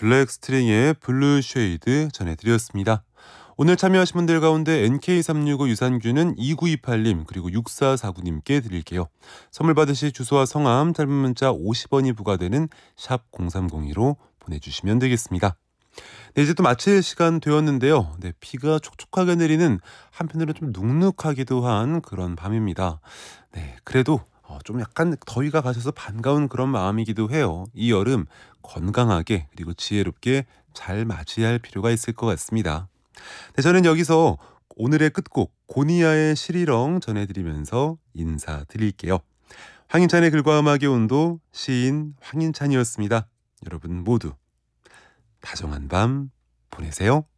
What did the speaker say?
블랙스트링의 블루 쉐이드 전해드렸습니다. 오늘 참여하신 분들 가운데 NK365 유산균은 2928님 그리고 6449님께 드릴게요. 선물 받으실 주소와 성함, 짧은 문자 50원이 부과되는 샵 0302로 보내주시면 되겠습니다. 네, 이제 또 마칠 시간 되었는데요. 네, 비가 촉촉하게 내리는 한편으로는 좀 눅눅하기도 한 그런 밤입니다. 네, 그래도 좀 약간 더위가 가셔서 반가운 그런 마음이기도 해요. 이 여름 건강하게 그리고 지혜롭게 잘 맞이할 필요가 있을 것 같습니다. 네, 저는 여기서 오늘의 끝곡 고니아의 시리렁 전해드리면서 인사드릴게요. 황인찬의 글과 음악의 온도 시인 황인찬이었습니다. 여러분 모두 다정한 밤 보내세요.